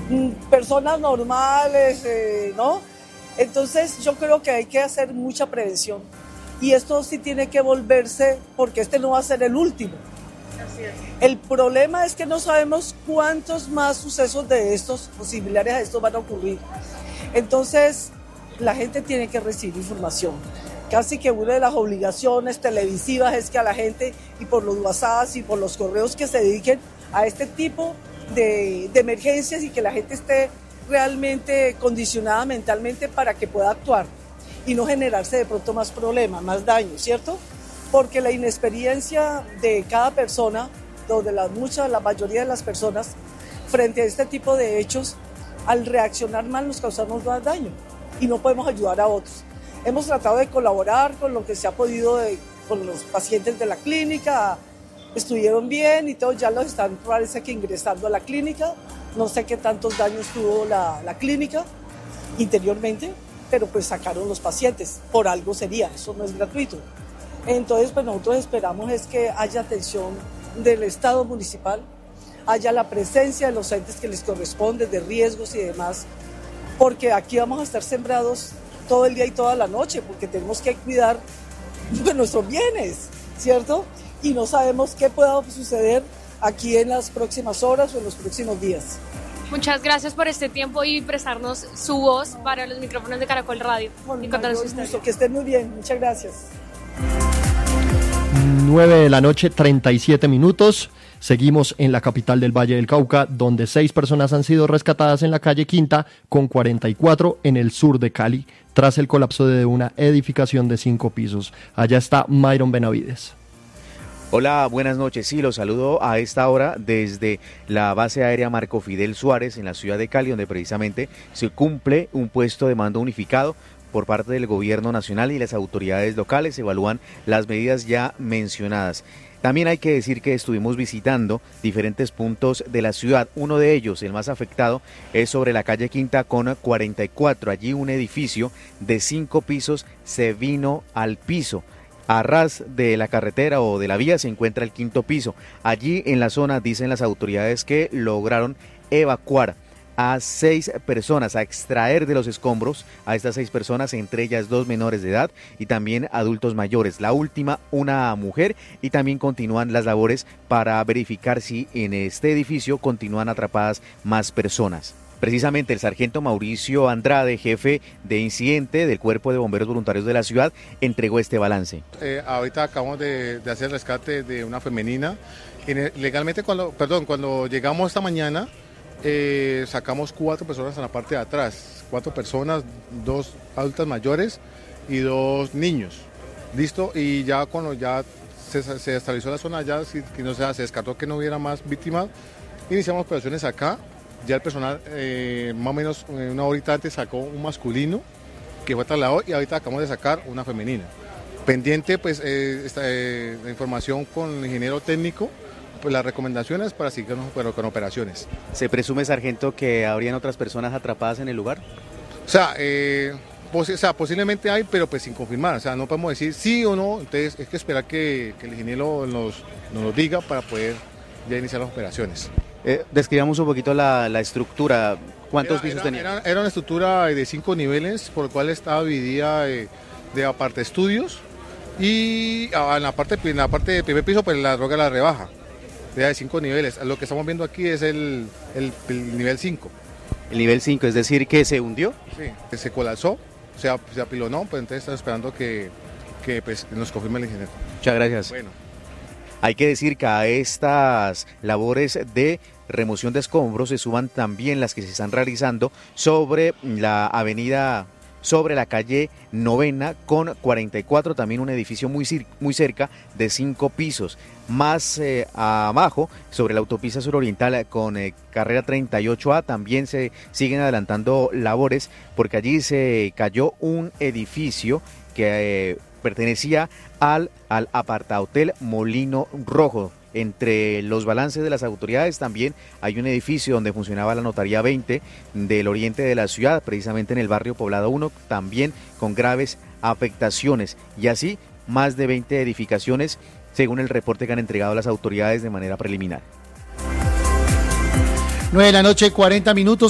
personas normales, ¿no? Entonces yo creo que hay que hacer mucha prevención y esto sí tiene que volverse, porque este no va a ser el último. Así es. El problema es que no sabemos cuántos más sucesos de estos o similares a estos van a ocurrir. Entonces la gente tiene que recibir información. Casi que una de las obligaciones televisivas es que a la gente, y por los WhatsApp y por los correos, que se dediquen a este tipo de emergencias y que la gente esté realmente condicionada mentalmente para que pueda actuar y no generarse de pronto más problemas, más daño, ¿cierto? Porque la inexperiencia de cada persona, donde la mayoría de las personas, frente a este tipo de hechos, al reaccionar mal nos causamos más daño y no podemos ayudar a otros. Hemos tratado de colaborar con lo que se ha podido con los pacientes de la clínica, estuvieron bien y todos ya los están, parece que ingresando a la clínica. No sé qué tantos daños tuvo la clínica interiormente, pero pues sacaron los pacientes, por algo sería, eso no es gratuito. Entonces pues nosotros esperamos es que haya atención del Estado municipal, haya la presencia de los entes que les corresponde, de riesgos y demás, porque aquí vamos a estar sembrados todo el día y toda la noche, porque tenemos que cuidar de nuestros bienes, ¿cierto? Y no sabemos qué pueda suceder aquí en las próximas horas o en los próximos días. Muchas gracias por este tiempo y prestarnos su voz para los micrófonos de Caracol Radio. Con mayor gusto, que estén muy bien, muchas gracias. 9:37 p.m. Seguimos en la capital del Valle del Cauca, donde 6 personas han sido rescatadas en la calle Quinta con 44 en el sur de Cali, tras el colapso de una edificación de 5 pisos. Allá está Myron Benavides. Hola, buenas noches. Sí, los saludo a esta hora desde la base aérea Marco Fidel Suárez en la ciudad de Cali, donde precisamente se cumple un puesto de mando unificado por parte del gobierno nacional, y las autoridades locales evalúan las medidas ya mencionadas. También hay que decir que estuvimos visitando diferentes puntos de la ciudad. Uno de ellos, el más afectado, es sobre la calle Quinta con 44. Allí un edificio de 5 pisos se vino al piso. A ras de la carretera o de la vía se encuentra el 5.º piso. Allí en la zona dicen las autoridades que lograron evacuar a 6 personas, a extraer de los escombros a estas 6 personas, entre ellas 2 menores de edad y también adultos mayores. La última, una mujer, y también continúan las labores para verificar si en este edificio continúan atrapadas más personas. Precisamente el sargento Mauricio Andrade, jefe de incidente del Cuerpo de Bomberos Voluntarios de la ciudad, entregó este balance. Ahorita acabamos de hacer el rescate de una femenina. Legalmente cuando llegamos esta mañana, sacamos 4 personas en la parte de atrás, 4 personas, 2 adultas mayores y 2 niños. Listo, y ya cuando ya se estabilizó la zona, ya se descartó que no hubiera más víctimas, iniciamos operaciones acá. Ya el personal, más o menos una horita antes, sacó un masculino que fue trasladado, y ahorita acabamos de sacar una femenina. Pendiente pues la información con el ingeniero técnico, pues las recomendaciones para seguir con operaciones. ¿Se presume, sargento, que habrían otras personas atrapadas en el lugar? O sea, posiblemente hay, pero pues sin confirmar, o sea, no podemos decir sí o no. Entonces hay que esperar que el ingeniero nos lo diga para poder ya iniciar las operaciones. Describamos un poquito la estructura. ¿Cuántos pisos tenía? Era una estructura de 5 niveles, por el cual estaba dividida de aparte estudios, y en la parte del primer piso pues la droga la rebaja, de 5 niveles. Lo que estamos viendo aquí es el nivel 5. El nivel 5, es decir, que se hundió. Sí, se colapsó, se apilonó, pues entonces estamos esperando que pues, nos confirme el ingeniero. Muchas gracias. Bueno. Hay que decir que a estas labores de remoción de escombros se suman también las que se están realizando sobre la avenida, sobre la calle Novena con 44, también un edificio muy cerca de 5 pisos. Más abajo, sobre la autopista suroriental con carrera 38A, también se siguen adelantando labores, porque allí se cayó un edificio que pertenecía al apartahotel Molino Rojo. Entre los balances de las autoridades también hay un edificio donde funcionaba la Notaría 20 del oriente de la ciudad, precisamente en el barrio Poblado 1, también con graves afectaciones, y así más de 20 edificaciones, según el reporte que han entregado las autoridades de manera preliminar. 9:40 p.m.